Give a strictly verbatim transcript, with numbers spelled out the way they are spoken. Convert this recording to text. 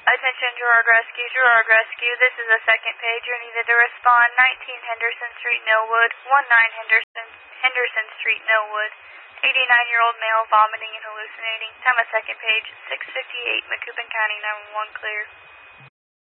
Attention Gerard Rescue, Gerard Rescue. This is a second pager needed to respond. nineteen Henderson Street, Millwood. nineteen Henderson, Henderson Street, Millwood. eighty-nine-year-old male vomiting and hallucinating. Time of second page, six fifty-eight, Macoupin County nine one one clear.